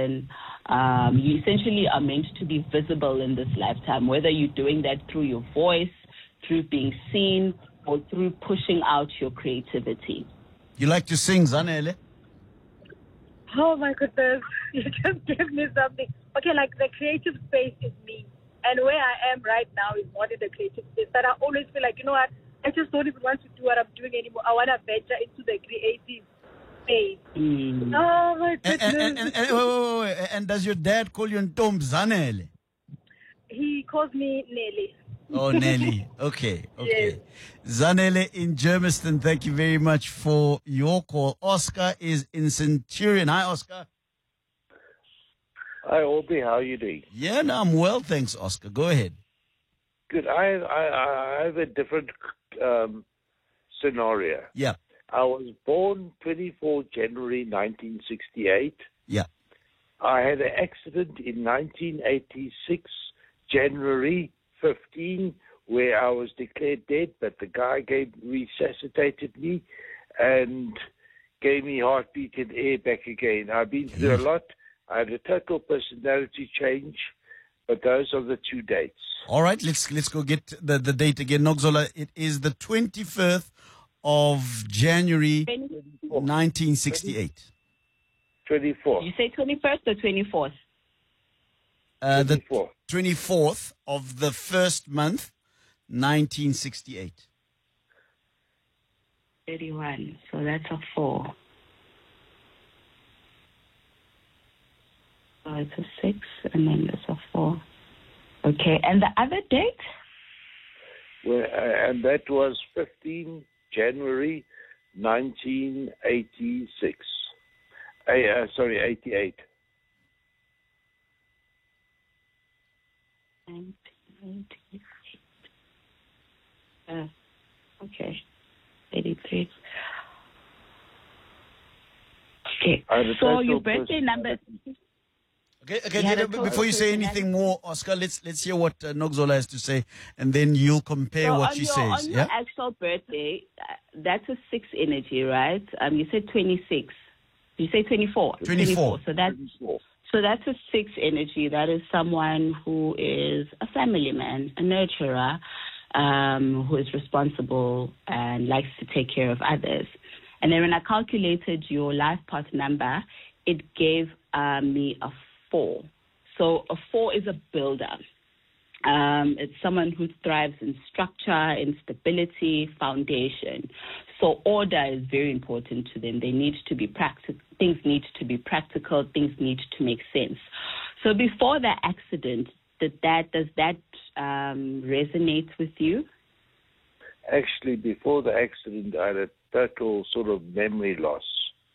person. You essentially are meant to be visible in this lifetime, whether you're doing that through your voice, through being seen, or through pushing out your creativity. You like to sing, Zanele? Oh my goodness, you just gave me something. Okay, like the creative space is me. And where I am right now is not in the creative space. But I always feel like, you know what, I just don't even want to do what I'm doing anymore. I want to venture into the creative space. Oh my goodness. And does your dad call you Ntom Zanele? He calls me Nelly. Oh, Nelly. Okay. Yes. Zanele in Germiston, thank you very much for your call. Oscar is in Centurion. Hi, Oscar. Hi, Obi. How are you doing? Yeah, no, I'm well, thanks, Oscar. Go ahead. Good. I have a different scenario. Yeah. I was born 24 January 1968. Yeah. I had an accident in 1986, January 15, where I was declared dead, but the guy resuscitated me and gave me heartbeat and air back again. I've been through a lot. I had a total personality change, but those are the two dates. All right, let's go get the date again. Nogzola, it is the 21st of January 1968. 24th. You say 21st or 24th? The 24th of the first month, 1968. 31, so that's a 4. So it's a 6, and then there's a 4. Okay, and the other date? Well, and that was 15 January 1986. 88. 1988. Okay. 83. Okay. So your birthday number. Okay. Before you say anything more, Oscar, let's hear what Nogzola has to say, and then you'll compare what she says. On your actual birthday, that's a 6 energy, right? You said 26. You say 24. 24. So that's 24. So that's a 6 energy. That is someone who is a family man, a nurturer, who is responsible and likes to take care of others. And then when I calculated your life path number, it gave me a 4. So a 4 is a builder. It's someone who thrives in structure, in stability, foundation. So order is very important to them. They need to be things need to be practical. Things need to make sense. So before the accident, does that resonate with you? Actually, before the accident, I had a total sort of memory loss.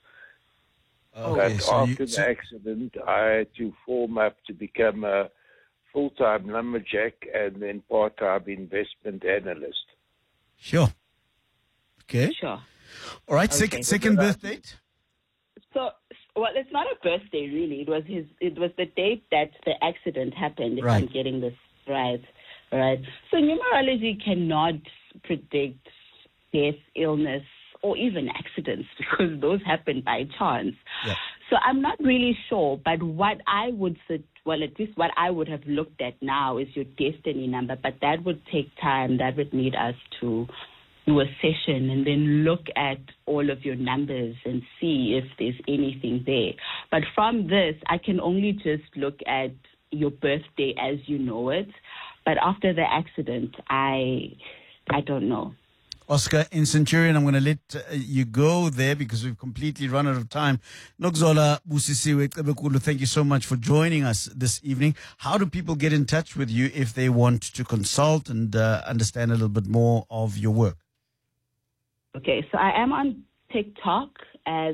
Okay, after the accident, I had to form up to become a full-time lumberjack and then part-time investment analyst. Sure. Okay. Sure. All right. Okay. Second birth date. So, well, it's not a birthday really. It was the date that the accident happened. If Right. I'm getting this right. Right. So numerology cannot predict death, illness, or even accidents because those happen by chance. Yeah. So I'm not really sure, but what I would at least what I would have looked at now is your destiny number, but that would take time. That would need us to do a session and then look at all of your numbers and see if there's anything there. But from this, I can only just look at your birthday as you know it. But after the accident, I don't know. Oscar in Centurion, I'm going to let you go there because we've completely run out of time. Nogzola Busisiwe Cebekulu, thank you so much for joining us this evening. How do people get in touch with you if they want to consult and understand a little bit more of your work? Okay, so I am on TikTok as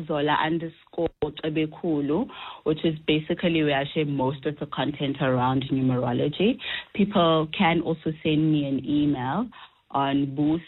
Nogzola_Cebekulu, which is basically where I share most of the content around numerology. People can also send me an email on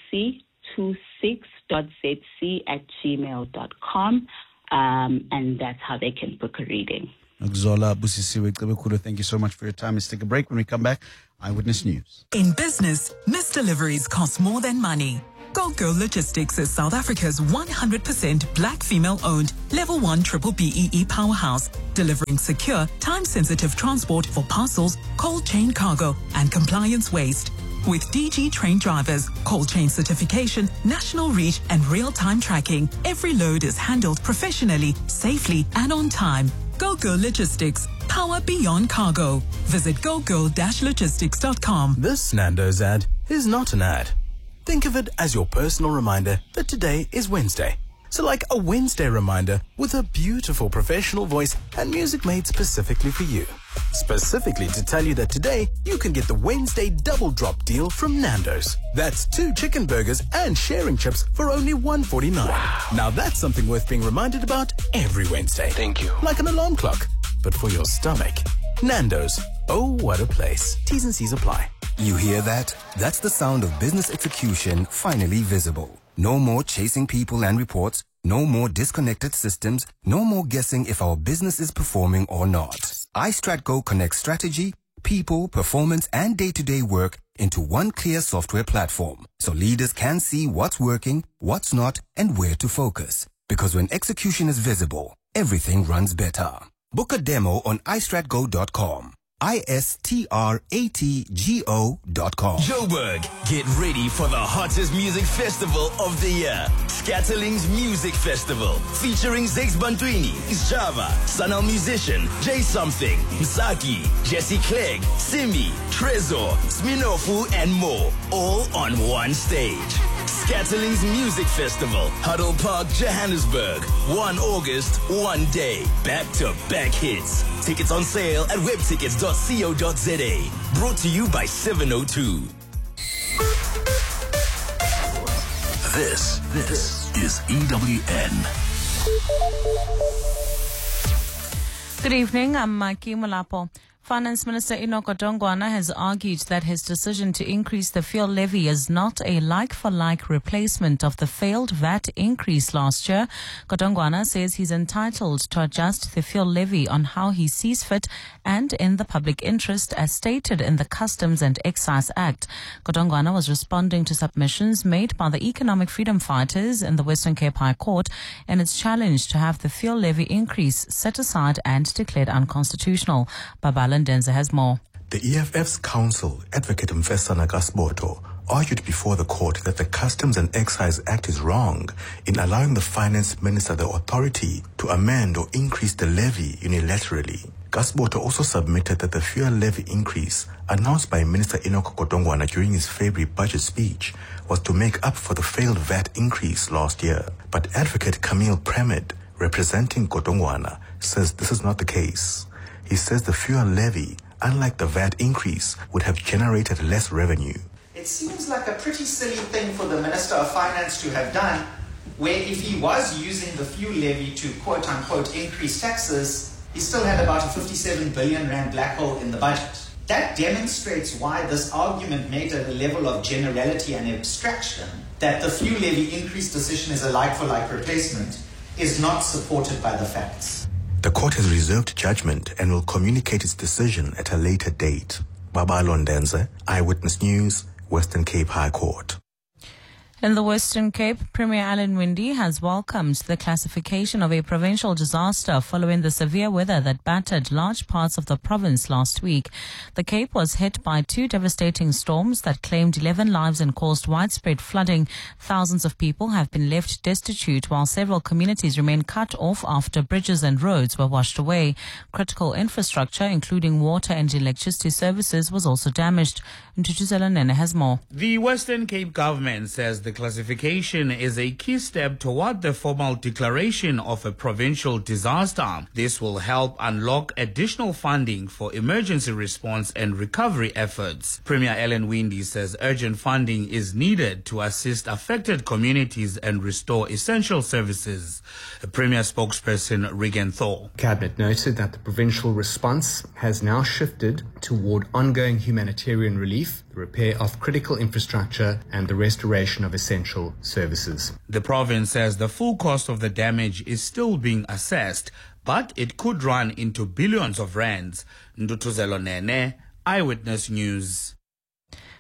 busi26.zc@gmail.com, and that's how they can book a reading. Nogzola Busisiwe Cebekulu, thank you so much for your time. Let's take a break. When we come back, Eyewitness News. In business, missed deliveries cost more than money. Go Girl Logistics is South Africa's 100% black female-owned Level 1 Triple BEE powerhouse, delivering secure, time-sensitive transport for parcels, cold chain cargo, and compliance waste. With DG trained drivers, cold chain certification, national reach, and real-time tracking, every load is handled professionally, safely, and on time. Go Girl Logistics. Power beyond cargo. Visit gogirl-logistics.com. This Nando's ad is not an ad. Think of it as your personal reminder that today is Wednesday. So like a Wednesday reminder with a beautiful professional voice and music made specifically for you. Specifically to tell you that today you can get the Wednesday double drop deal from Nando's. That's 2 chicken burgers and sharing chips for only $1.49. Wow. Now that's something worth being reminded about every Wednesday. Thank you. Like an alarm clock, but for your stomach. Nando's. Oh, what a place. T's and C's apply. You hear that? That's the sound of business execution finally visible. No more chasing people and reports. No more disconnected systems. No more guessing if our business is performing or not. iStratGo connects strategy, people, performance, and day-to-day work into one clear software platform, so leaders can see what's working, what's not, and where to focus. Because when execution is visible, everything runs better. Book a demo on iStratGo.com. iStratgo.com. Joburg, get ready for the hottest music festival of the year. Scatterlings Music Festival, featuring Zex Bantwini, Java, Sanal Musician, Jay Something, Msaki, Jesse Clegg, Simi, Trezor, Sminofu, and more, all on one stage. Scatterlings Music Festival, Huddle Park, Johannesburg. 1 August, 1 day. Back-to-back hits. Tickets on sale at webtickets.co.za. Brought to you by 702. This is EWN. Good evening, I'm Maki Mulapo. Finance Minister Enoch Godongwana has argued that his decision to increase the fuel levy is not a like-for-like replacement of the failed VAT increase last year. Godongwana says he's entitled to adjust the fuel levy on how he sees fit and in the public interest as stated in the Customs and Excise Act. Godongwana was responding to submissions made by the Economic Freedom Fighters in the Western Cape High Court in its challenge to have the fuel levy increase set aside and declared unconstitutional. Babala Denza has more. The EFF's counsel, Advocate Mfesana Gasboto, argued before the court that the Customs and Excise Act is wrong in allowing the Finance Minister the authority to amend or increase the levy unilaterally. Gasboto also submitted that the fuel levy increase announced by Minister Enoch Godongwana during his February budget speech was to make up for the failed VAT increase last year. But Advocate Camille Premed, representing Godongwana, says this is not the case. He says the fuel levy, unlike the VAT increase, would have generated less revenue. It seems like a pretty silly thing for the Minister of Finance to have done, where if he was using the fuel levy to quote-unquote increase taxes, he still had about a 57 billion rand black hole in the budget. That demonstrates why this argument made at a level of generality and abstraction, that the fuel levy increase decision is a like-for-like replacement, is not supported by the facts. The court has reserved judgment and will communicate its decision at a later date. Babala Ndenze, Eyewitness News, Western Cape High Court. In the Western Cape, Premier Alan Winde has welcomed the classification of a provincial disaster following the severe weather that battered large parts of the province last week. The Cape was hit by 2 devastating storms that claimed 11 lives and caused widespread flooding. Thousands of people have been left destitute while several communities remain cut off after bridges and roads were washed away. Critical infrastructure, including water and electricity services, was also damaged. Ntutuzela Nene has more. The Western Cape government says the classification is a key step toward the formal declaration of a provincial disaster. This will help unlock additional funding for emergency response and recovery efforts. Premier Alan Winde says urgent funding is needed to assist affected communities and restore essential services. The Premier spokesperson Regan Thor. Cabinet noted that the provincial response has now shifted toward ongoing humanitarian relief, the repair of critical infrastructure and the restoration of essential services. The province says the full cost of the damage is still being assessed, but it could run into billions of rands. Ndutuzelo Nene, Eyewitness News.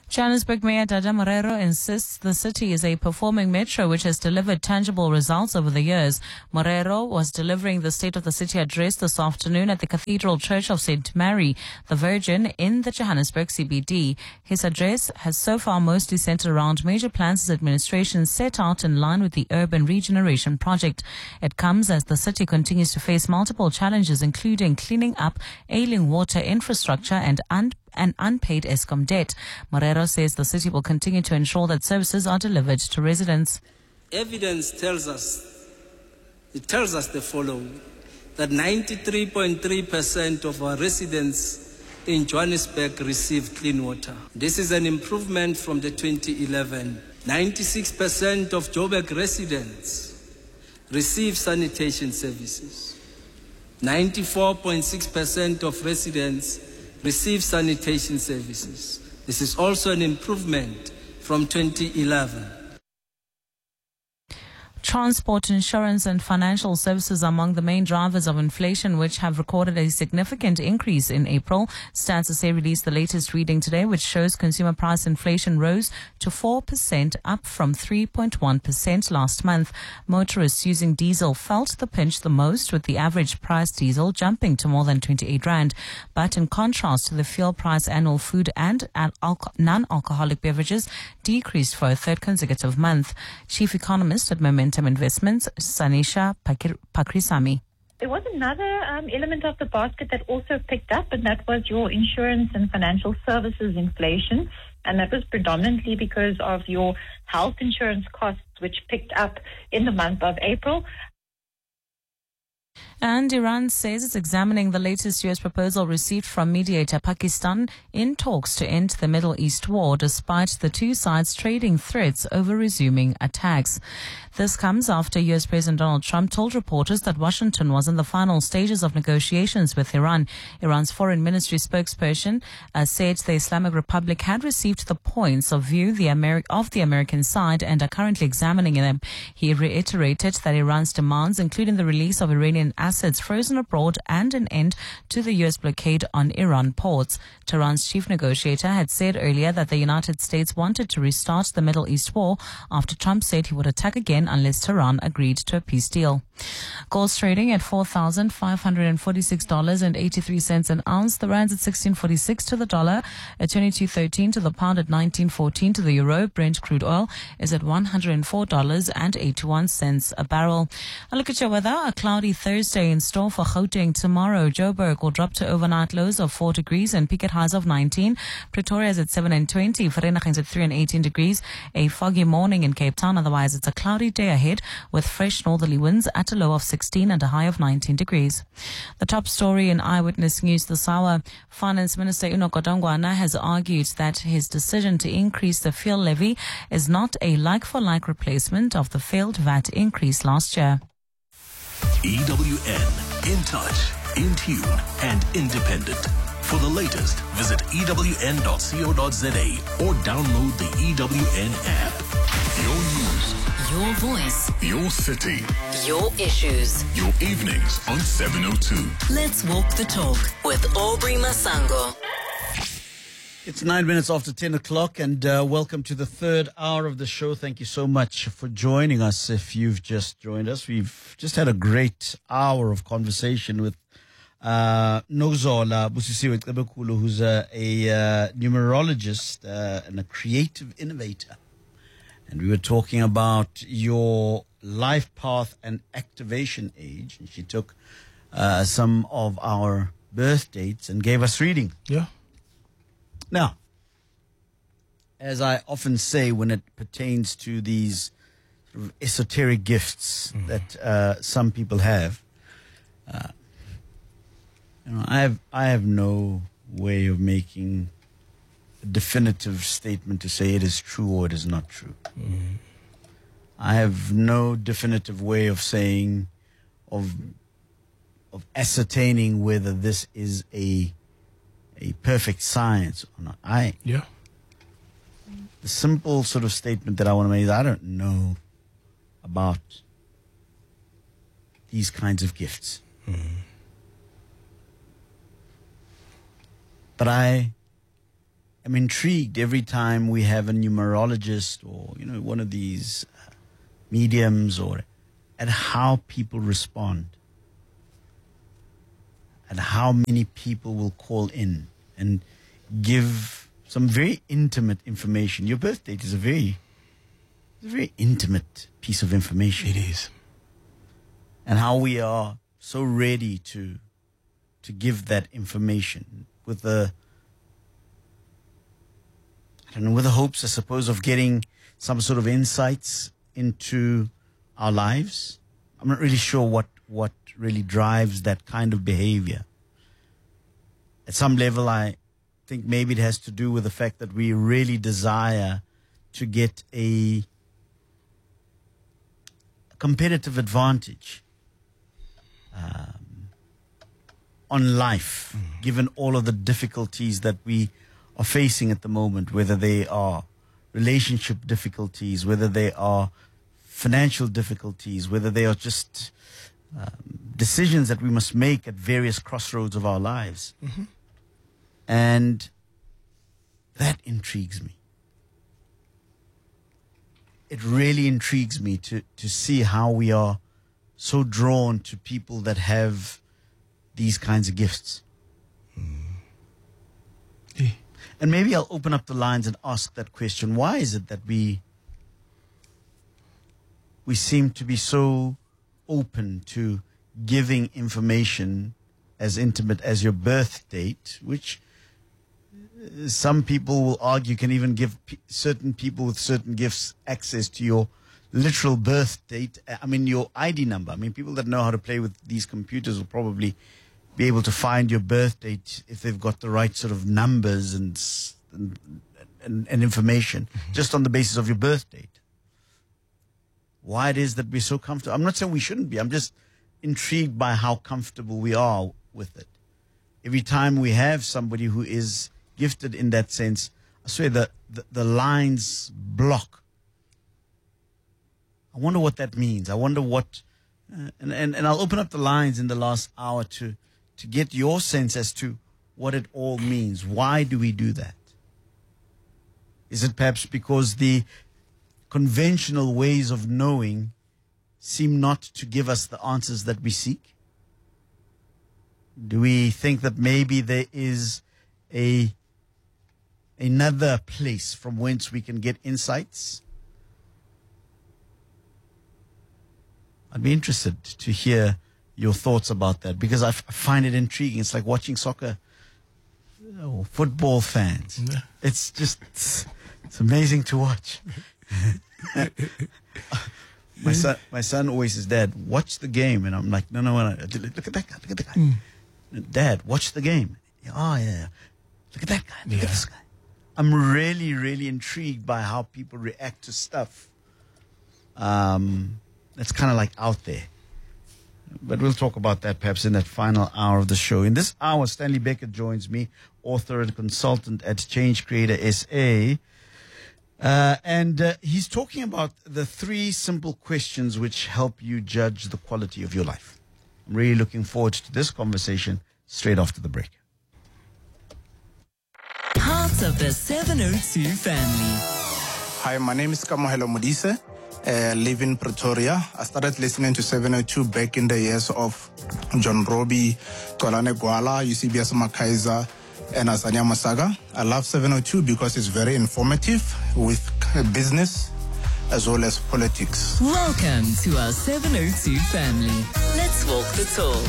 Johannesburg Mayor Dada Morero insists the city is a performing metro which has delivered tangible results over the years. Morero was delivering the State of the City address this afternoon at the Cathedral Church of St. Mary, the Virgin, in the Johannesburg CBD. His address has so far mostly centered around major plans his administration set out in line with the Urban Regeneration Project. It comes as the city continues to face multiple challenges, including cleaning up ailing water infrastructure and unpaid Eskom debt. Morero says the city will continue to ensure that services are delivered to residents. Evidence tells us the following, that 93.3% of our residents in Johannesburg receive clean water. This is an improvement from the 2011. 96% of Joburg residents receive sanitation services. 94.6% of residents receive sanitation services. This is also an improvement from 2011. Transport, insurance and financial services are among the main drivers of inflation, which have recorded a significant increase in April. Stats SA released the latest reading today, which shows consumer price inflation rose to 4%, up from 3.1% last month. Motorists using diesel felt the pinch the most, with the average price diesel jumping to more than 28 Rand. But in contrast to the fuel price, annual food and non-alcoholic beverages decreased for a third consecutive month. Chief economist at Momentum Investments, Sanisha Pakrisamy. There was another element of the basket that also picked up, and that was your insurance and financial services inflation. And that was predominantly because of your health insurance costs, which picked up in the month of April. And Iran says it's examining the latest U.S. proposal received from mediator Pakistan in talks to end the Middle East war, despite the two sides trading threats over resuming attacks. This comes after U.S. President Donald Trump told reporters that Washington was in the final stages of negotiations with Iran. Iran's foreign ministry spokesperson said the Islamic Republic had received the points of view of the American side and are currently examining them. He reiterated that Iran's demands, including the release of Iranian assets frozen abroad and an end to the U.S. blockade on Iran ports. Tehran's chief negotiator had said earlier that the United States wanted to restart the Middle East war after Trump said he would attack again unless Tehran agreed to a peace deal. Gold's trading at $4,546.83 an ounce. The rand's at 16.46 to the dollar, at 22.13 to the pound, at 19.14 to the euro. Brent crude oil is at $104.81 a barrel. A look at your weather. A cloudy Thursday in store for Gauteng tomorrow. Joburg will drop to overnight lows of 4 degrees and peak at highs of 19. Pretoria is at 7 and 20. Vereeniging is at 3 and 18 degrees. A foggy morning in Cape Town. Otherwise, it's a cloudy day ahead with fresh northerly winds at a low of 16 and a high of 19 degrees. The top story in Eyewitness News this hour. Finance Minister Enoch Godongwana has argued that his decision to increase the fuel levy is not a like-for-like replacement of the failed VAT increase last year. EWN, in touch, in tune, and independent. For the latest, visit ewn.co.za or download the EWN app. Your news, your voice, your city, your issues, your evenings on 702. Let's walk the talk with Aubrey Masango. It's 9 minutes after 10 o'clock, and welcome to the third hour of the show. Thank you so much for joining us. If you've just joined us, we've just had a great hour of conversation with Nokzola Busisiwe Cebekulu, who's a numerologist and a creative innovator. And we were talking about your life path and activation age. And she took some of our birth dates and gave us reading. Yeah. Now, as I often say when it pertains to these sort of esoteric gifts that some people have, I have no way of making a definitive statement to say it is true or it is not true. I have no definitive way of saying, of ascertaining whether this is a perfect science or not. The simple sort of statement that I want to make is I don't know about these kinds of gifts. But I am intrigued every time we have a numerologist or, one of these mediums at how people respond. And how many people will call in and give some very intimate information. Your birth date is a very intimate piece of information. It is. And how we are so ready to give that information with the hopes, I suppose, of getting some sort of insights into our lives. I'm not really sure what really drives that kind of behavior. At some level, I think maybe it has to do with the fact that we really desire to get a competitive advantage on life, given all of the difficulties that we are facing at the moment, whether they are relationship difficulties, whether they are financial difficulties, whether they are just decisions that we must make at various crossroads of our lives. Mm-hmm. And that intrigues me. It really intrigues me to see how we are so drawn to people that have these kinds of gifts. And maybe I'll open up the lines and ask that question. Why is it that we seem to be so open to giving information as intimate as your birth date, which some people will argue can even give certain people with certain gifts access to your literal birth date. I mean, your ID number. I mean, people that know how to play with these computers will probably be able to find your birth date if they've got the right sort of numbers and information just on the basis of your birth date. Why it is that we're so comfortable. I'm not saying we shouldn't be. I'm just intrigued by how comfortable we are with it. Every time we have somebody who is gifted in that sense, I swear the lines block. I wonder what that means. I wonder what, and I'll open up the lines in the last hour to get your sense as to what it all means. Why do we do that? Is it perhaps because the conventional ways of knowing seem not to give us the answers that we seek? Do we think that maybe there is another place from whence we can get insights? I'd be interested to hear your thoughts about that, because I find it intriguing. It's like watching soccer, football fans. Yeah. It's just, it's amazing to watch. My son always says, "Dad, watch the game." And I'm like, no. Look at that guy. Look at the guy. Dad, watch the game. Oh, yeah. Look at that guy. Look at this guy. I'm really, really intrigued by how people react to stuff. That's kind of like out there. But we'll talk about that perhaps in that final hour of the show. In this hour, Stanley Beckett joins me, author and consultant at Change Creator SA. And he's talking about the 3 simple questions which help you judge the quality of your life. I'm really looking forward to this conversation straight after the break. Part of the 702 family. Hi, my name is Kamohelo Modise. Live in Pretoria. I started listening to 702 back in the years of John Robbie, Tolane Gwala, Eusebius Makaiza, and Asanya Masaga. I love 702 because it's very informative with business as well as politics. Welcome to our 702 family. Let's walk the talk.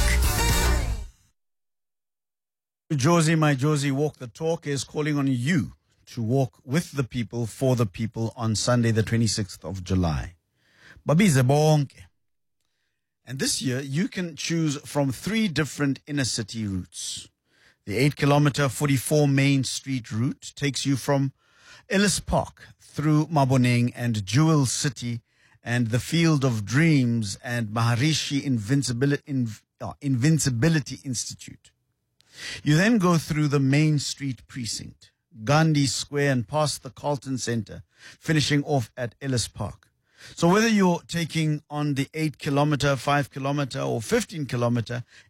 Josie, my Josie, Walk the Talk is calling on you to walk with the people, for the people on Sunday, the 26th of July. Babize bonke. And this year, you can choose from 3 different inner city routes. The 8-kilometer 44 Main Street route takes you from Ellis Park through Maboneng and Jewel City and the Field of Dreams and Maharishi Invincibility Institute. You then go through the Main Street precinct, Gandhi Square, and past the Carlton Center, finishing off at Ellis Park. So whether you're taking on the 8-kilometer, 5-kilometer, or 15-kilometer,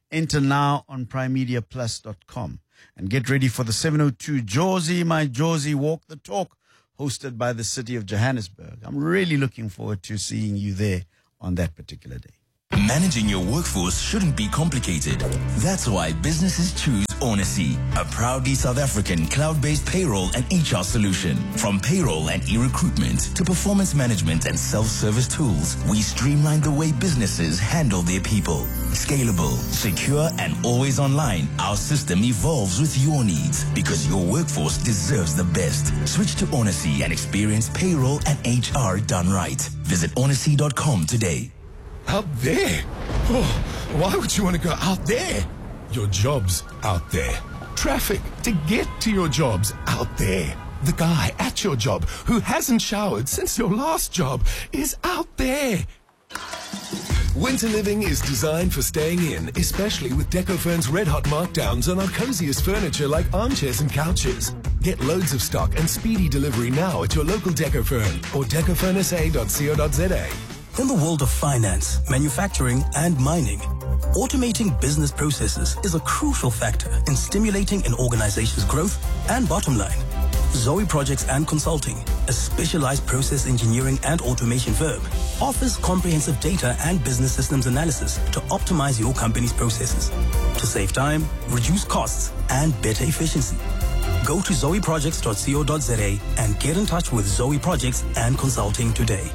Enter now on primemediaplus.com and get ready for the 702 Josie, My Josie Walk the Talk, hosted by the city of Johannesburg. I'm really looking forward to seeing you there on that particular day. Managing your workforce shouldn't be complicated. That's why businesses choose Onacy, a proudly South African cloud-based payroll and HR solution. From payroll and e-recruitment to performance management and self-service tools, we streamline the way businesses handle their people. Scalable, secure, and always online, our system evolves with your needs because your workforce deserves the best. Switch to Onacy and experience payroll and HR done right. Visit onacy.com today. Out there? Oh, why would you want to go out there? Your job's out there. Traffic to get to your job's out there. The guy at your job who hasn't showered since your last job is out there. Winter living is designed for staying in, especially with Decofern's red-hot markdowns on our coziest furniture like armchairs and couches. Get loads of stock and speedy delivery now at your local Decofern or decofernsa.co.za. In the world of finance, manufacturing, and mining, automating business processes is a crucial factor in stimulating an organization's growth and bottom line. Zoe Projects and Consulting, a specialized process engineering and automation firm, offers comprehensive data and business systems analysis to optimize your company's processes, to save time, reduce costs, and better efficiency. Go to zoeprojects.co.za and get in touch with Zoe Projects and Consulting today.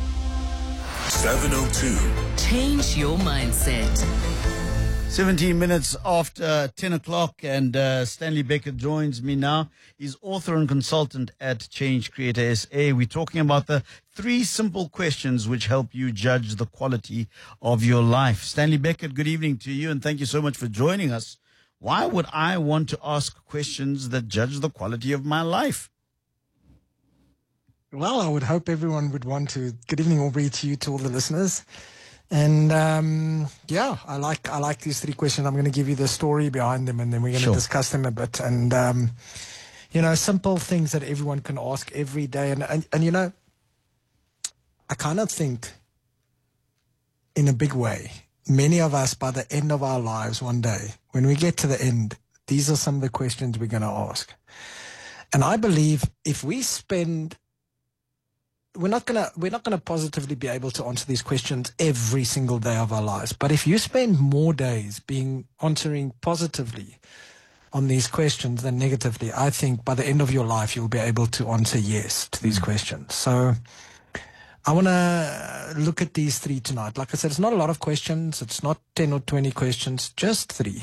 702. Change your mindset. 17 minutes after 10 o'clock, and Stanley Beckett joins me now. He's author and consultant at Change Creator SA. We're talking about the 3 simple questions which help you judge the quality of your life. Stanley Beckett, good evening to you, and thank you so much for joining us. Why would I want to ask questions that judge the quality of my life? Well, I would hope everyone would want to. Good evening, Aubrey, to you, to all the listeners. And yeah, I like these 3 questions. I'm going to give you the story behind them, and then we're going to discuss them a bit. And you know, simple things that everyone can ask every day. And you know, I kind of think, in a big way, many of us, by the end of our lives, one day, when we get to the end, these are some of the questions we're going to ask. And I believe if we spend we're not gonna positively be able to answer these questions every single day of our lives. But if you spend more days answering positively on these questions than negatively, I think by the end of your life you'll be able to answer yes to these questions. So I want to look at these 3 tonight. Like I said, it's not a lot of questions. It's not 10 or 20 questions, just 3.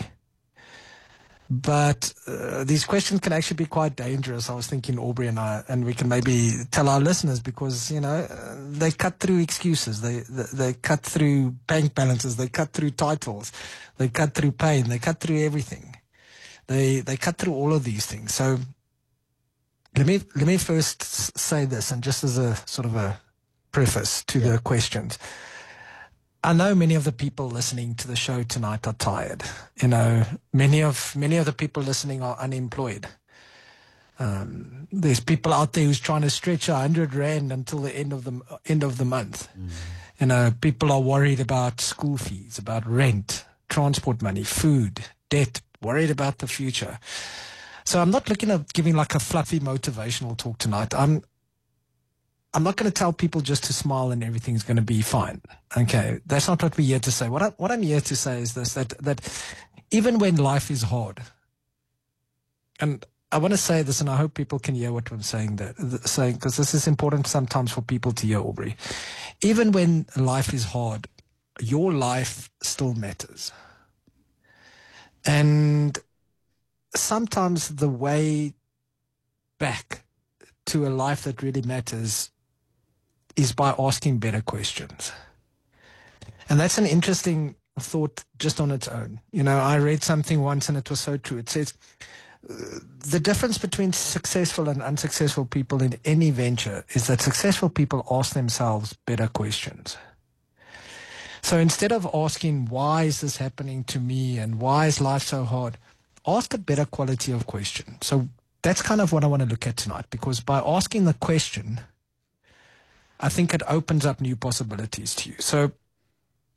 But these questions can actually be quite dangerous. I was thinking, Aubrey and I, and we can maybe tell our listeners, because, you know, they cut through excuses. They cut through bank balances. They cut through titles. They cut through pain. They cut through everything. They cut through all of these things. So let me first say this, and just as a sort of a preface to the questions. I know many of the people listening to the show tonight are tired. You know, many of the people listening are unemployed. There's people out there who's trying to stretch 100 Rand until the end of the month. You know, people are worried about school fees, about rent, transport money, food, debt, worried about the future. So I'm not looking at giving like a fluffy motivational talk tonight. I'm not going to tell people just to smile and everything's going to be fine. Okay, that's not what we're here to say. What I'm here to say is this: that even when life is hard, and I want to say this, and I hope people can hear what I'm saying, because this is important sometimes for people to hear, Aubrey. Even when life is hard, your life still matters. And sometimes the way back to a life that really matters is by asking better questions. And that's an interesting thought just on its own. You know, I read something once and it was so true. It says, the difference between successful and unsuccessful people in any venture is that successful people ask themselves better questions. So instead of asking, why is this happening to me and why is life so hard, ask a better quality of question. So that's kind of what I want to look at tonight, because by asking the question, I think it opens up new possibilities to you. So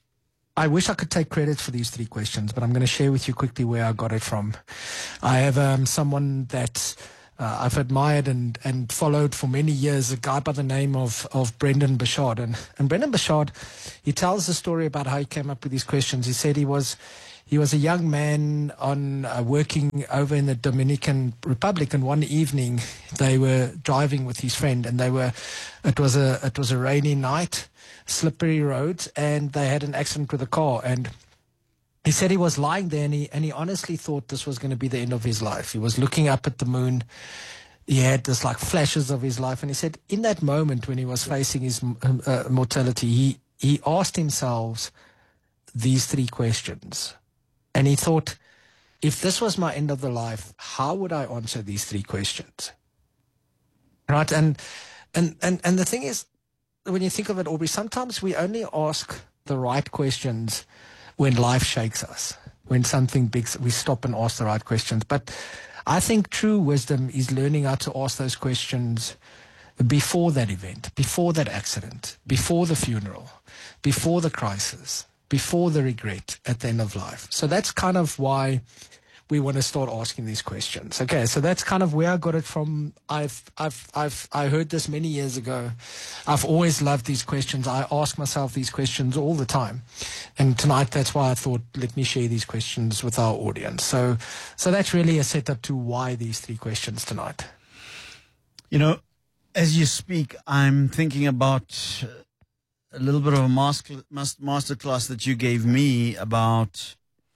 I wish I could take credit for these 3 questions, but I'm going to share with you quickly where I got it from. I have someone that I've admired and followed for many years, a guy by the name of Brendan Bouchard. And Brendan Bouchard, he tells the story about how he came up with these questions. He said he was a young man on working over in the Dominican Republic, and one evening they were driving with his friend, and it was a rainy night, slippery roads, and they had an accident with a car. And he said he was lying there, and he honestly thought this was going to be the end of his life. He was looking up at the moon. He had this like flashes of his life, and he said in that moment when he was facing his mortality, he asked himself these 3 questions. And he thought, if this was my end of the life, how would I answer these 3 questions? Right? And the thing is, when you think of it, Aubrey, sometimes we only ask the right questions when life shakes us, when something big, we stop and ask the right questions. But I think true wisdom is learning how to ask those questions before that event, before that accident, before the funeral, before the crisis, before the regret at the end of life. So that's kind of why we want to start asking these questions. Okay, so that's kind of where I got it from. I heard this many years ago. I've always loved these questions. I ask myself these questions all the time. And tonight, that's why I thought, let me share these questions with our audience. So that's really a setup to why these 3 questions tonight. You know, as you speak, I'm thinking about a little bit of a masterclass that you gave me about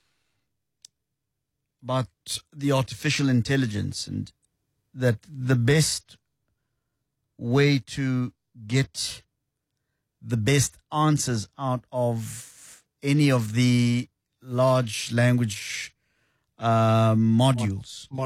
the artificial intelligence, and that the best way to get the best answers out of any of the large language models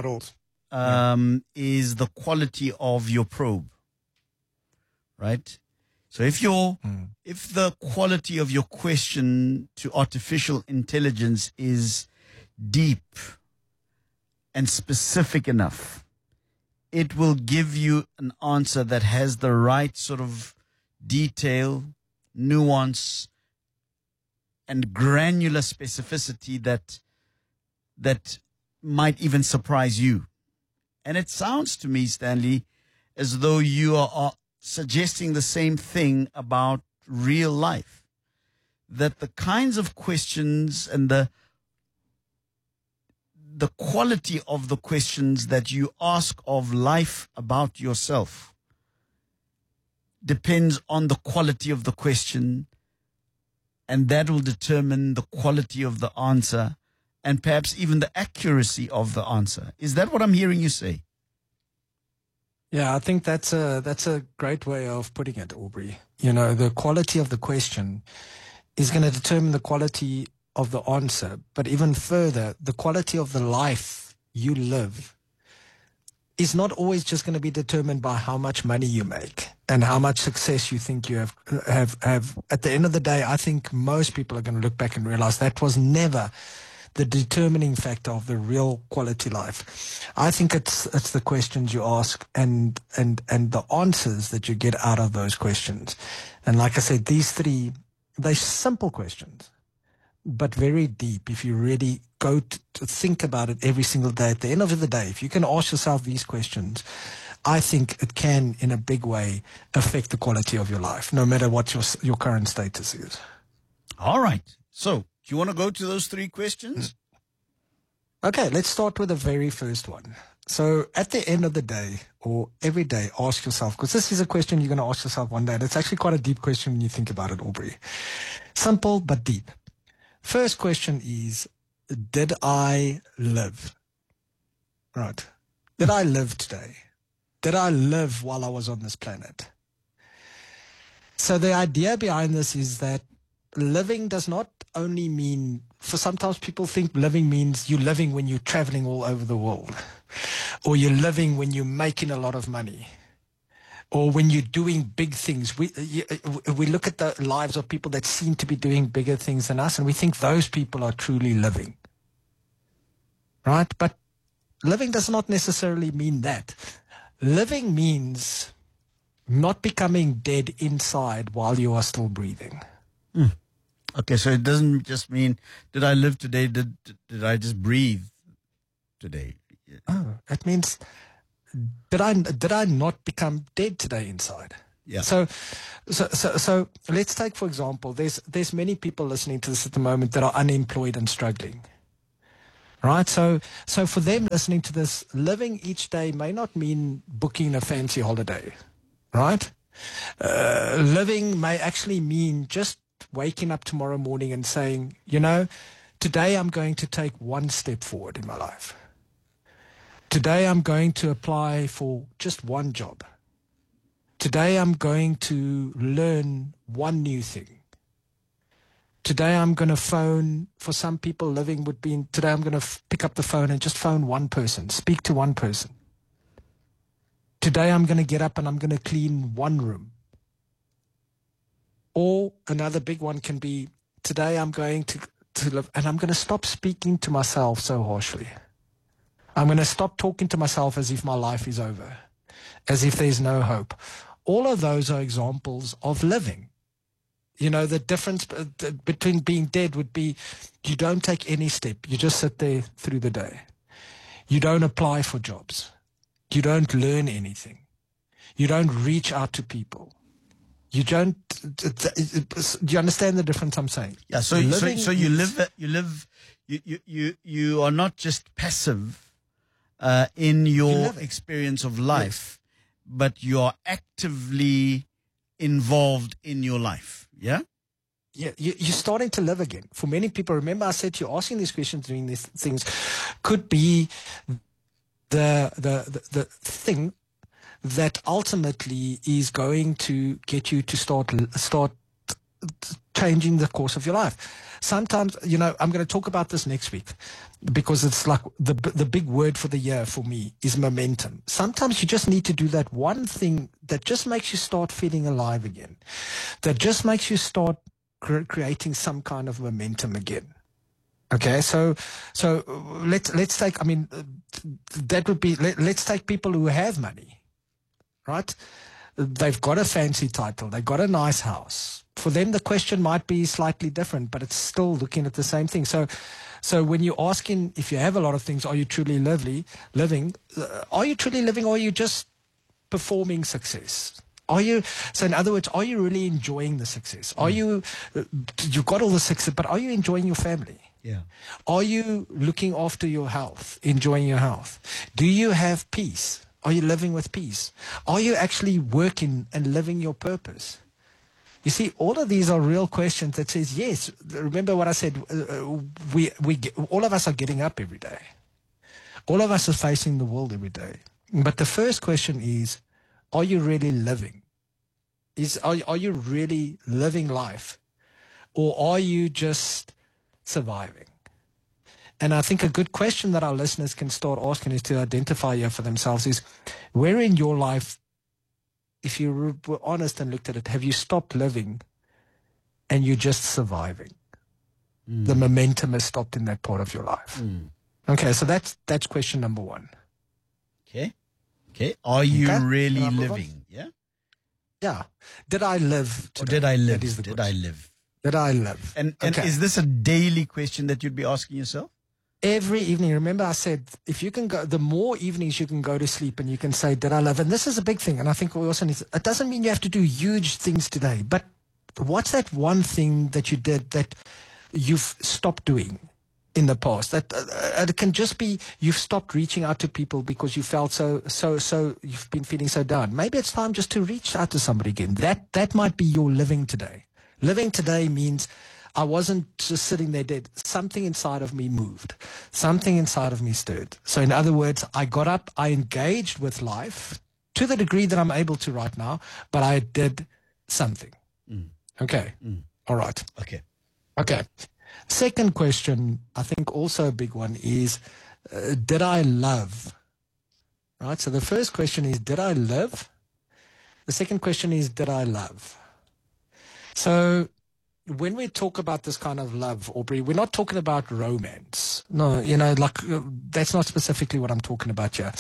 is the quality of your probe, right? So if the quality of your question to artificial intelligence is deep and specific enough, it will give you an answer that has the right sort of detail, nuance, and granular specificity that might even surprise you. And it sounds to me, Stanley, as though you are suggesting the same thing about real life, that the kinds of questions and the quality of the questions that you ask of life about yourself depends on the quality of the question, and that will determine the quality of the answer and perhaps even the accuracy of the answer. Is that what I'm hearing you say? Yeah, I think that's a great way of putting it, Aubrey. You know, the quality of the question is going to determine the quality of the answer, but even further, the quality of the life you live is not always just going to be determined by how much money you make and how much success you think you have. At the end of the day, I think most people are going to look back and realize that was never the determining factor of the real quality life. I think it's the questions you ask and the answers that you get out of those questions. And like I said, these 3, they're simple questions, but very deep if you really go to think about it every single day. At the end of the day, if you can ask yourself these questions, I think it can, in a big way, affect the quality of your life, no matter what your current status is. All right. So, do you want to go to those 3 questions? Okay, let's start with the very first one. So at the end of the day, or every day, ask yourself, because this is a question you're going to ask yourself one day, and it's actually quite a deep question when you think about it, Aubrey. Simple, but deep. First question is, did I live? Right. Did I live today? Did I live while I was on this planet? So the idea behind this is that living does not only mean, for sometimes people think living means you're living when you're traveling all over the world, or you're living when you're making a lot of money, or when you're doing big things. We look at the lives of people that seem to be doing bigger things than us, and we think those people are truly living. Right? But living does not necessarily mean that. Living means not becoming dead inside while you are still breathing. Okay, so it doesn't just mean, did I live today? Did I just breathe today? Oh, it means, did I not become dead today inside? Yeah. So let's take, for example, there's many people listening to this at the moment that are unemployed and struggling. Right? So for them listening to this, living each day may not mean booking a fancy holiday. Right? Living may actually mean just waking up tomorrow morning and saying, today I'm going to take one step forward in my life. Today I'm going to apply for just one job. Today I'm going to learn one new thing. Today I'm going to phone, for some people living would be, today I'm going to pick up the phone and just phone one person, speak to one person. Today I'm going to get up and I'm going to clean one room. Or another big one can be, today I'm going to live and I'm going to stop speaking to myself so harshly. I'm going to stop talking to myself as if my life is over, as if there's no hope. All of those are examples of living. The difference between being dead would be you don't take any step. You just sit there through the day. You don't apply for jobs. You don't learn anything. You don't reach out to people. You don't. Do you understand the difference I'm saying? Yeah. So you are not just passive in your experience of life, but you are actively involved in your life. Yeah. Yeah, you're starting to live again. For many people, remember I said to you, asking these questions, doing these things, could be the thing that ultimately is going to get you to start changing the course of your life. Sometimes, I'm going to talk about this next week because it's like the big word for the year for me is momentum. Sometimes you just need to do that one thing that just makes you start feeling alive again, that just makes you start creating some kind of momentum again. Okay, so let's take, that would be, let's take people who have money. Right? They've got a fancy title. They've got a nice house. For them, the question might be slightly different, but it's still looking at the same thing. So when you're asking if you have a lot of things, are you truly living? Are you truly living, or are you just performing success? So in other words, are you really enjoying the success? Are you've got all the success, but are you enjoying your family? Yeah. Are you looking after your health, enjoying your health? Do you have peace? Are you living with peace? Are you actually working and living your purpose? You see, all of these are real questions that says, yes, remember what I said, all of us are getting up every day. All of us are facing the world every day. But the first question is, are you really living? Are you really living life? Or are you just surviving? And I think a good question that our listeners can start asking is to identify here for themselves is, where in your life, if you were honest and looked at it, have you stopped living and you're just surviving? The momentum has stopped in that part of your life. Okay, so that's question number one. Okay. Are you really living? Yeah? Yeah. Did I live today? Or did I live? That is the did question. I live? Did I live? And is this a daily question that you'd be asking yourself? Every evening. Remember I said, if you can go, the more evenings you can go to sleep and you can say, did I live? And this is a big thing. And I think we also need, it doesn't mean you have to do huge things today, but what's that one thing that you did that you've stopped doing in the past? That it can just be you've stopped reaching out to people because you felt so you've been feeling so down. Maybe it's time just to reach out to somebody again. That might be your living today. Living today means I wasn't just sitting there dead. Something inside of me moved. Something inside of me stirred. So in other words, I got up, I engaged with life to the degree that I'm able to right now, but I did something. Okay. All right. Okay. Second question, I think also a big one is, did I love? Right? So the first question is, did I live? The second question is, did I love? So when we talk about this kind of love, Aubrey, we're not talking about romance. No, that's not specifically what I'm talking about here.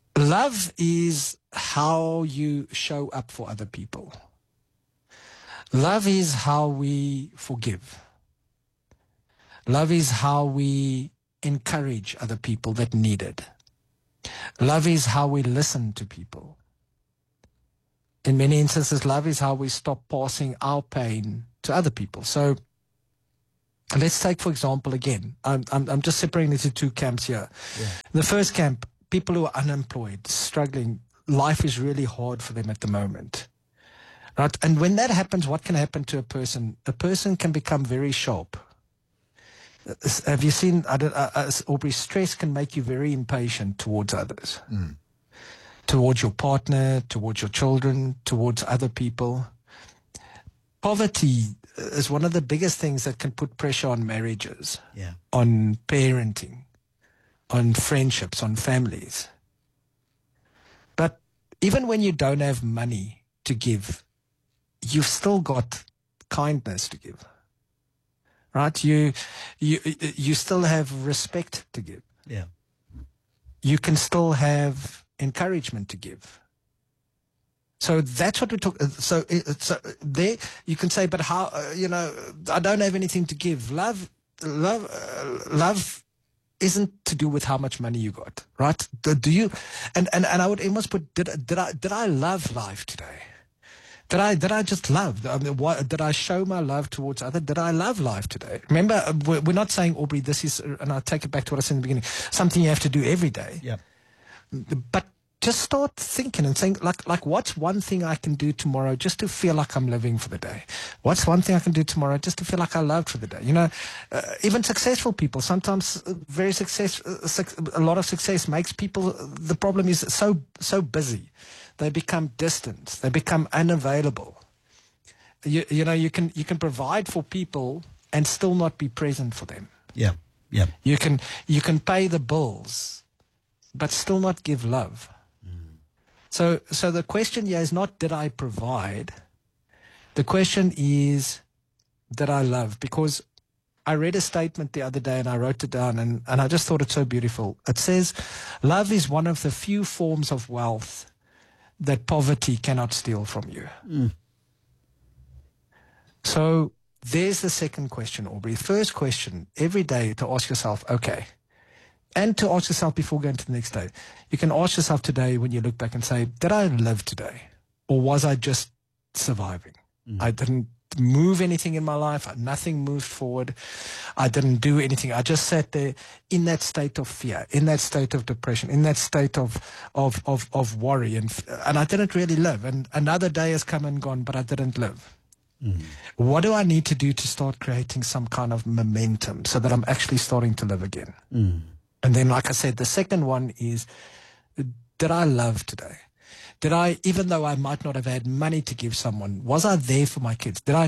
Love is how you show up for other people. Love is how we forgive. Love is how we encourage other people that need it. Love is how we listen to people. In many instances, love is how we stop passing our pain to other people. So let's take, for example, again, I'm just separating into two camps here. Yeah. The first camp, people who are unemployed, struggling, life is really hard for them at the moment. Right? And when that happens, what can happen to a person? A person can become very sharp. Have you seen, Aubrey, stress can make you very impatient towards others. Towards your partner, towards your children, towards other people. Poverty is one of the biggest things that can put pressure on marriages, on parenting, on friendships, on families. But even when you don't have money to give, you've still got kindness to give. Right? You still have respect to give. Yeah. You can still have encouragement to give. So that's what we talk. So there you can say, but how? I don't have anything to give. Love isn't to do with how much money you got, right? Do you? And I would almost put, did I love life today? Did I just love? Did I show my love towards others? Did I love life today? Remember, we're not saying, Aubrey, this is, and I'll take it back to what I said in the beginning, something you have to do every day. Yeah. But just start thinking and saying, like, what's one thing I can do tomorrow just to feel like I'm living for the day? What's one thing I can do tomorrow just to feel like I loved for the day? Even successful people, sometimes a lot of success makes people, the problem is so busy. They become distant. They become unavailable. You can provide for people and still not be present for them. Yeah, yeah. You can pay the bills, but still not give love. So the question here is not, did I provide? The question is, did I love? Because I read a statement the other day and I wrote it down and I just thought it's so beautiful. It says, love is one of the few forms of wealth that poverty cannot steal from you. So there's the second question, Aubrey. First question, every day to ask yourself, okay, and to ask yourself before going to the next day. You can ask yourself today when you look back and say, did I live today? Or was I just surviving? I didn't move anything in my life. Nothing moved forward. I didn't do anything. I just sat there in that state of fear, in that state of depression, in that state of worry. And I didn't really live. And another day has come and gone, but I didn't live. What do I need to do to start creating some kind of momentum so that I'm actually starting to live again? And then, like I said, the second one is, did I love today? Did I, even though I might not have had money to give someone, was I there for my kids? Did I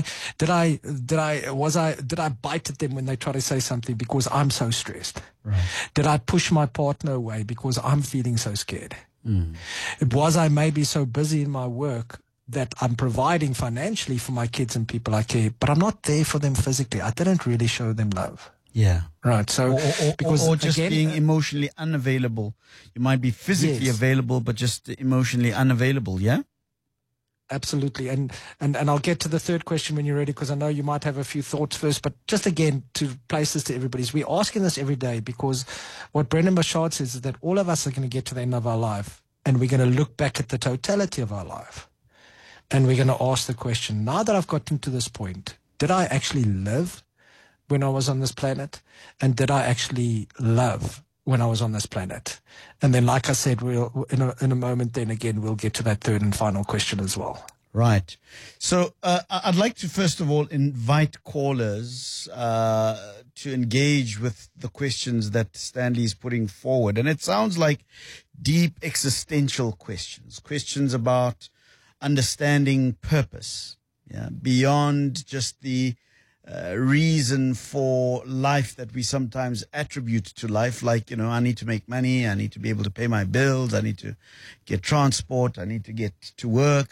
bite at them when they try to say something because I'm so stressed? Right. Did I push my partner away because I'm feeling so scared? Was I maybe so busy in my work that I'm providing financially for my kids and people I care, but I'm not there for them physically? I didn't really show them love. Yeah. Right. So, or just being emotionally unavailable. You might be physically available, but just emotionally unavailable. Yeah. Absolutely. And I'll get to the third question when you're ready, because I know you might have a few thoughts first, but just again, to place this to everybody, we're asking this every day because what Brendan Bouchard says is that all of us are going to get to the end of our life and we're going to look back at the totality of our life and we're going to ask the question, now that I've gotten to this point, did I actually live when I was on this planet? And did I actually love when I was on this planet? And then, like I said, we'll in a moment then again, we'll get to that third and final question as well. Right. So I'd like to first of all invite callers to engage with the questions that Stanley is putting forward. And it sounds like deep existential questions about understanding purpose, beyond just the reason for life that we sometimes attribute to life, like, I need to make money, I need to be able to pay my bills, I need to get transport, I need to get to work,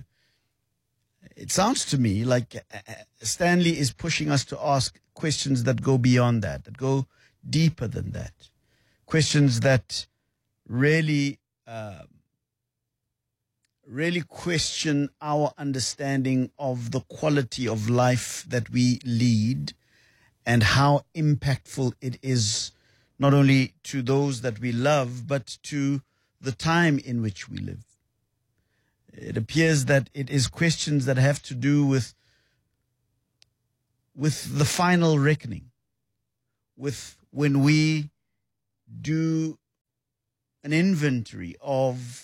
it sounds to me like Stanley is pushing us to ask questions that go beyond that go deeper than that, questions that really really question our understanding of the quality of life that we lead and how impactful it is not only to those that we love, but to the time in which we live. It appears that it is questions that have to do with the final reckoning, with when we do an inventory of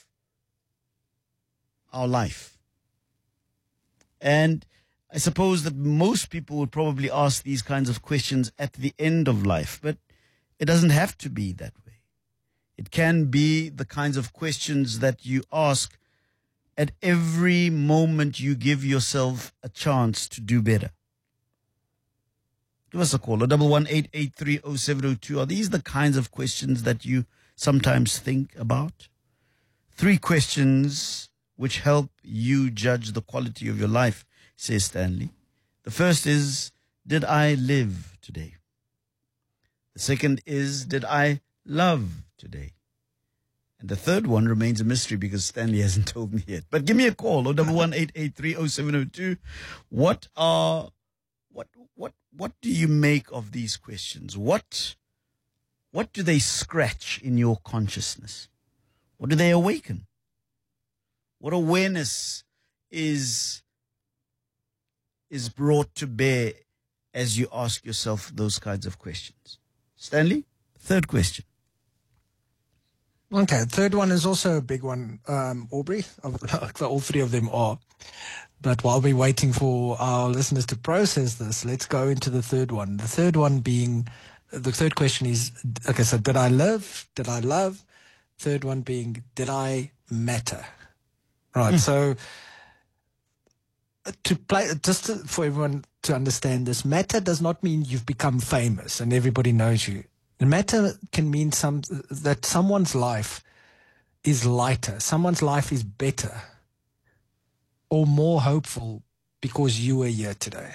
our life. And I suppose that most people would probably ask these kinds of questions at the end of life, but it doesn't have to be that way. It can be the kinds of questions that you ask at every moment you give yourself a chance to do better. Give us a call, 118830702. Are these the kinds of questions that you sometimes think about? 3 questions which help you judge the quality of your life, says Stanley. The first is, did I live today? The second is, did I love today? And the third one remains a mystery because Stanley hasn't told me yet. But give me a call, 118830702. What do you make of these questions? What do they scratch in your consciousness? What do they awaken? What awareness is brought to bear as you ask yourself those kinds of questions? Stanley, third question. Okay, third one is also a big one, Aubrey. All 3 of them are. But while we're waiting for our listeners to process this, let's go into the third one. The third question is, okay, so did I live? Did I love? Third one being, did I matter? Right, so for everyone to understand this, matter does not mean you've become famous and everybody knows you. Matter can mean that someone's life is lighter, someone's life is better or more hopeful because you were here today.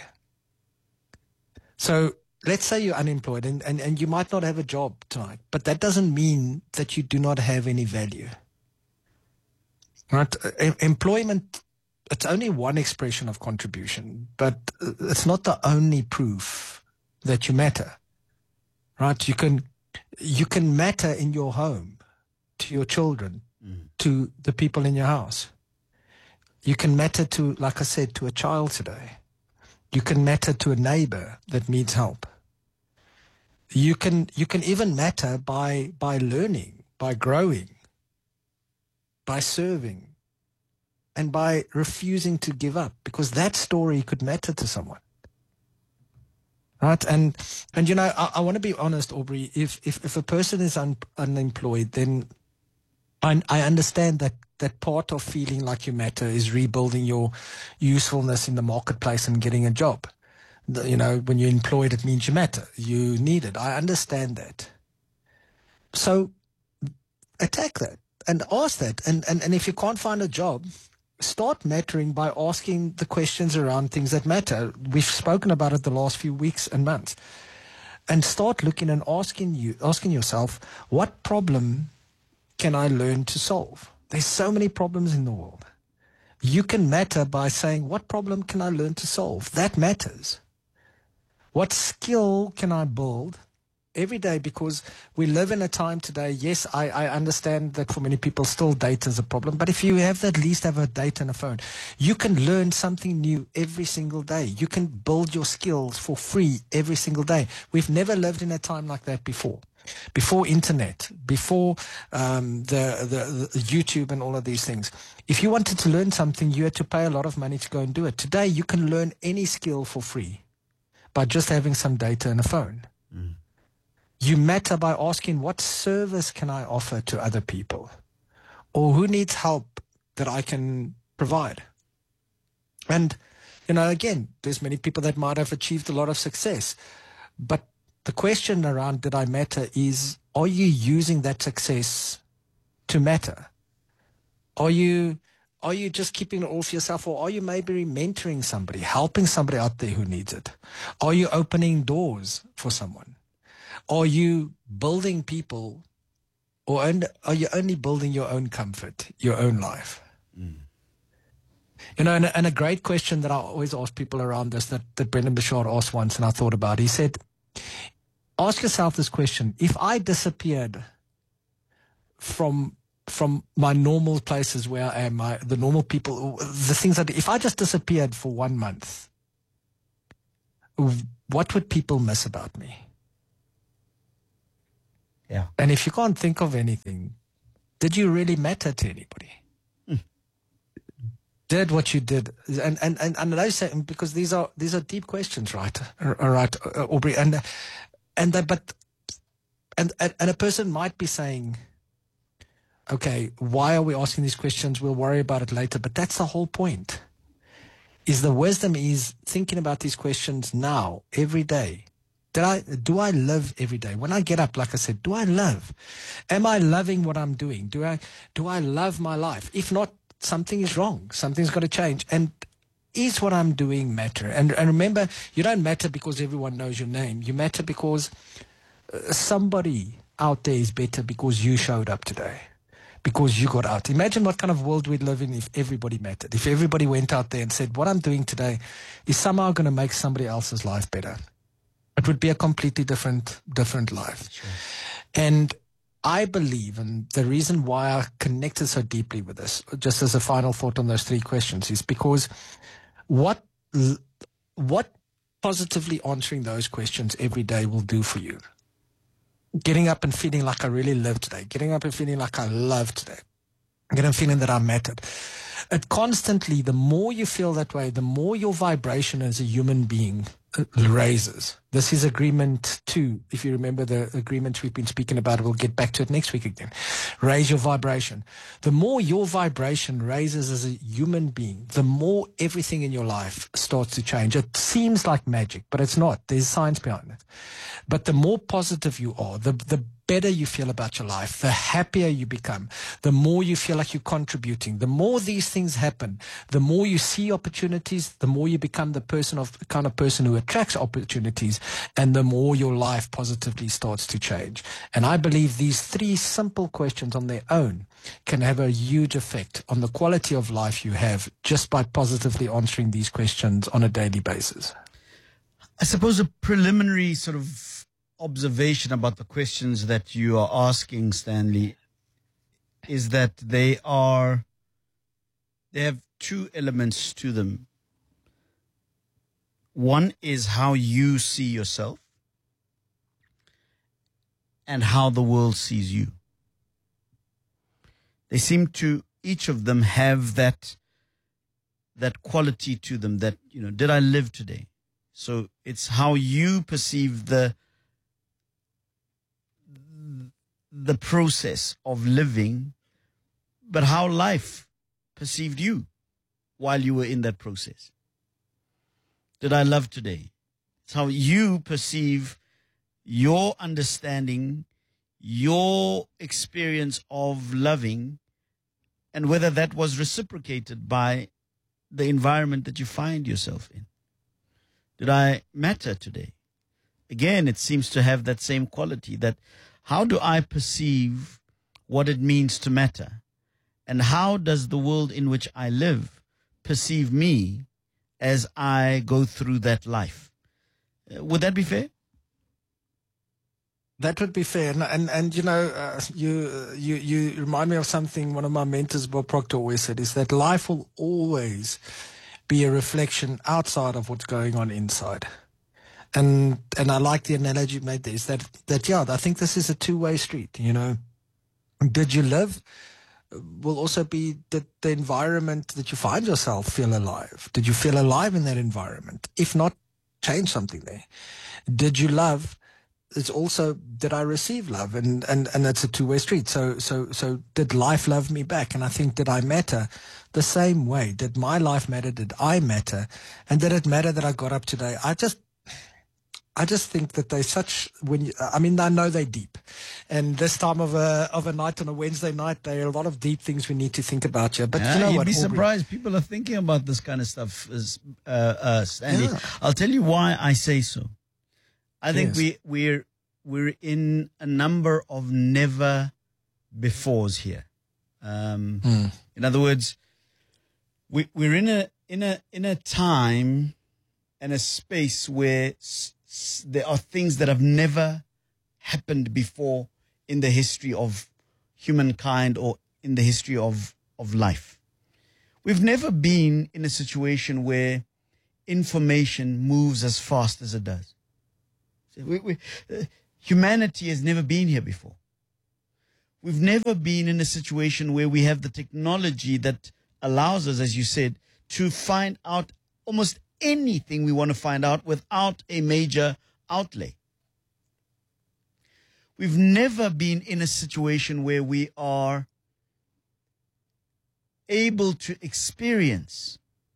So let's say you're unemployed and you might not have a job tonight, but that doesn't mean that you do not have any value. Right? Employment, it's only one expression of contribution, but it's not the only proof that you matter. Right? You can matter in your home, to your children, to the people in your house. You can matter to, like I said, to a child today. You can matter to a neighbor that needs help. You can even matter by learning, by growing, by serving, and by refusing to give up, because that story could matter to someone. Right? And you know, I want to be honest, Aubrey, if a person is unemployed, then I understand that part of feeling like you matter is rebuilding your usefulness in the marketplace and getting a job. You know, when you're employed, it means you matter. You need it. I understand that. So attack that and ask that. And if you can't find a job, start mattering by asking the questions around things that matter. We've spoken about it the last few weeks and months. And start looking and asking yourself, what problem can I learn to solve? There's so many problems in the world. You can matter by saying, what problem can I learn to solve? That matters. What skill can I build every day? Because we live in a time today, yes, I understand that for many people still data is a problem, but if you at least have a data and a phone, you can learn something new every single day. You can build your skills for free every single day. We've never lived in a time like that before. Before internet, before the YouTube and all of these things. If you wanted to learn something, you had to pay a lot of money to go and do it. Today, you can learn any skill for free by just having some data and a phone. You matter by asking, what service can I offer to other people? Or who needs help that I can provide? And, you know, again, there's many people that might have achieved a lot of success, but the question around did I matter is, are you using that success to matter? Are you just keeping it all for yourself, or are you maybe mentoring somebody, helping somebody out there who needs it? Are you opening doors for someone? Are you building people, or are you only building your own comfort, your own life? You know, and a great question that I always ask people around this that Brendan Bashar asked once, and I thought about. He said, ask yourself this question. If I disappeared from my normal places where I am, the normal people, the things that, if I just disappeared for 1 month, what would people miss about me? Yeah. And if you can't think of anything, did you really matter to anybody? Did what you did, and I say, because these are deep questions, right? Right, Aubrey, and a person might be saying, okay, why are we asking these questions? We'll worry about it later. But that's the whole point. Is the wisdom is thinking about these questions now, every day. Do I live every day? When I get up, like I said, do I love? Am I loving what I'm doing? Do I love my life? If not, something is wrong. Something's got to change. And is what I'm doing matter? And remember, you don't matter because everyone knows your name. You matter because somebody out there is better because you showed up today, because you got out. Imagine what kind of world we'd live in if everybody mattered. If everybody went out there and said, what I'm doing today is somehow going to make somebody else's life better. It would be a completely different life. Sure. And I believe, and the reason why I connected so deeply with this, just as a final thought on those 3 questions, is because what positively answering those questions every day will do for you. Getting up and feeling like I really lived today. Getting up and feeling like I loved today. Getting feeling that I mattered. It constantly, the more you feel that way, the more your vibration as a human being raises. This is agreement 2. If you remember the agreement we've been speaking about, we'll get back to it next week again. Raise your vibration. The more your vibration raises as a human being, the more everything in your life starts to change. It seems like magic, but it's not. There's science behind it. But the more positive you are, the better you feel about your life, the happier you become, the more you feel like you're contributing. The more these things happen, the more you see opportunities, the more you become the kind of person who attracts opportunities, and the more your life positively starts to change. And I believe these 3 simple questions on their own can have a huge effect on the quality of life you have just by positively answering these questions on a daily basis. I suppose a preliminary sort of observation about the questions that you are asking, Stanley, is that they have 2 elements to them. One is how you see yourself and how the world sees you. They seem to, each of them, have that quality to them that, did I live today? So it's how you perceive the process of living, but how life perceived you while you were in that process. Did I love today? It's how you perceive your understanding, your experience of loving, and whether that was reciprocated by the environment that you find yourself in. Did I matter today? Again, it seems to have that same quality, that how do I perceive what it means to matter? And how does the world in which I live perceive me as I go through that life? Would that be fair? That would be fair. And you remind me of something one of my mentors, Bob Proctor, always said, is that life will always be a reflection outside of what's going on inside. And I like the analogy you made there, is that I think this is a 2-way street, Did you live? Will also be that the environment that you find yourself feel alive. Did you feel alive in that environment? If not, change something there. Did you love? It's also, did I receive love? And that's a 2-way street. So did life love me back? And I think, did I matter the same way? Did my life matter? Did I matter? And did it matter that I got up today? I just think that they're such, I know they're deep. And this time of a night on a Wednesday night, there are a lot of deep things we need to think about here. But you'd be surprised. People are thinking about this kind of stuff, Stanley. Yeah. I'll tell you why I say so. I think we're in a number of never befores here. In other words, we're in a time and a space where there are things that have never happened before in the history of humankind or in the history of life. We've never been in a situation where information moves as fast as it does. Humanity has never been here before. We've never been in a situation where we have the technology that allows us, as you said, to find out almost anything we want to find out without a major outlay. We've never been in a situation where we are able to experience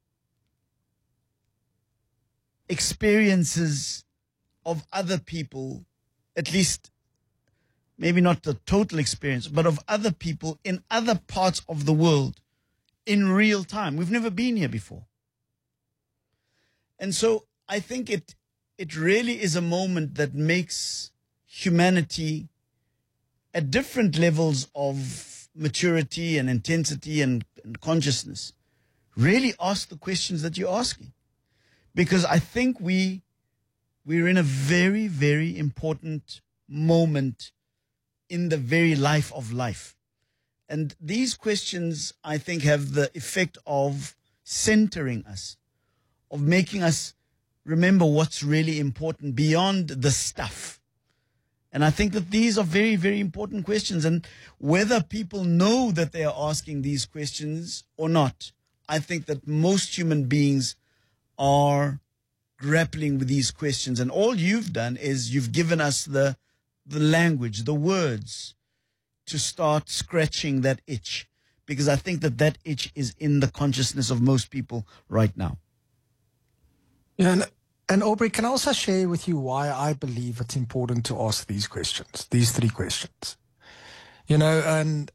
experiences of other people, at least maybe not the total experience, but of other people in other parts of the world in real time. We've never been here before. And so I think it really is a moment that makes humanity at different levels of maturity and intensity and consciousness really ask the questions that you're asking. Because I think we're in a very, very important moment in the very life of life. And these questions, I think, have the effect of centering us, of making us remember what's really important beyond the stuff. And I think that these are very, very important questions. And whether people know that they are asking these questions or not, I think that most human beings are grappling with these questions. And all you've done is you've given us the language, the words, to start scratching that itch. Because I think that itch is in the consciousness of most people right now. Yeah, and Aubrey, can I also share with you why I believe it's important to ask these questions, these three questions? You know, and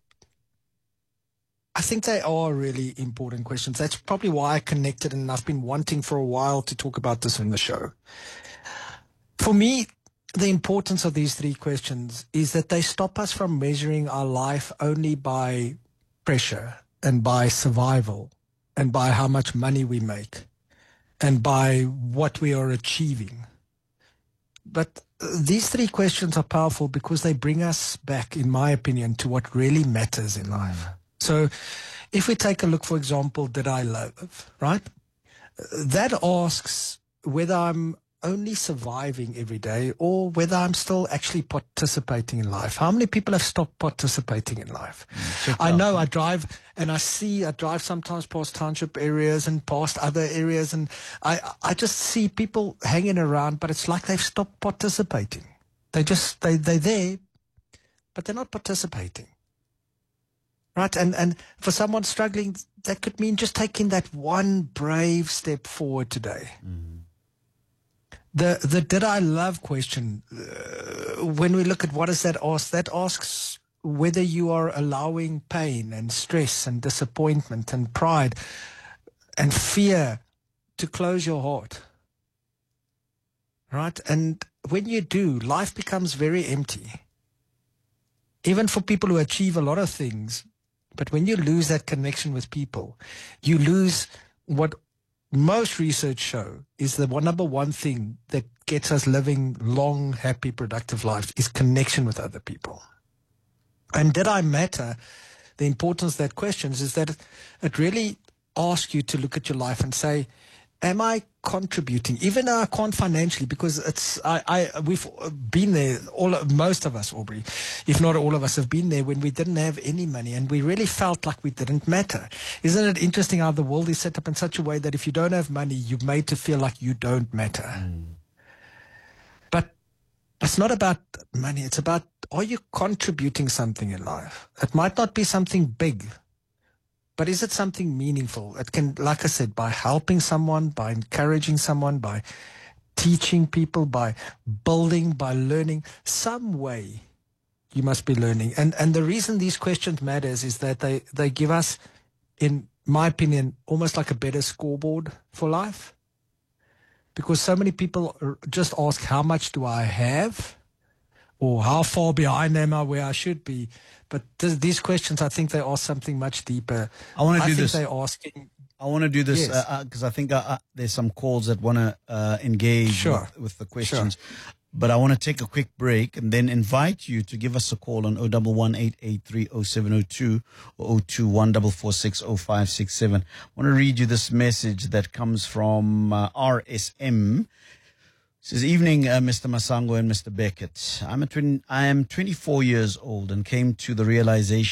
I think they are really important questions. That's probably why I connected, and I've been wanting for a while to talk about this in the show. For me, the importance of these three questions is that they stop us from measuring our life only by pressure and by survival and by how much money we make and by what we are achieving. But these three questions are powerful because they bring us back, in my opinion, to what really matters in life. So if we take a look, for example, did I love, right? That asks whether I'm only surviving every day or whether I'm still actually participating in life. How many people have stopped participating in life? I know I drive sometimes past township areas and past other areas, and I just see people hanging around, but it's like they've stopped participating. They're there, but they're not participating. Right? And for someone struggling, that could mean just taking that one brave step forward today. Mm-hmm. The did I love question, when we look at what does that ask, that asks whether you are allowing pain and stress and disappointment and pride and fear to close your heart. Right? And when you do, life becomes very empty. Even for people who achieve a lot of things, but when you lose that connection with people, you lose what most research show is the number one thing that gets us living long, happy, productive lives is connection with other people. And did I matter? The importance of that question is that it really asks you to look at your life and say, am I contributing? Even though I can't financially, because we've been there, most of us, Aubrey, if not all of us, have been there when we didn't have any money and we really felt like we didn't matter. Isn't it interesting how the world is set up in such a way that if you don't have money, you're made to feel like you don't matter? Mm. But it's not about money. It's about, are you contributing something in life? It might not be something big, but is it something meaningful? It can, like I said, by helping someone, by encouraging someone, by teaching people, by building, by learning, some way you must be learning. And the reason these questions matters is that they give us, in my opinion, almost like a better scoreboard for life. Because so many people just ask, how much do I have? Or how far behind am I where I should be? But these questions, I think they ask something much deeper. I want to do this. They're asking, I want to do this because I think there's some calls that want to engage with the questions. Sure. But I want to take a quick break and then invite you to give us a call on 011-883-0702 or 021-446-0567. I want to read you this message that comes from RSM. It says, evening, Mr. Masango and Mr. Beckett. I am 24 years old and came to the realization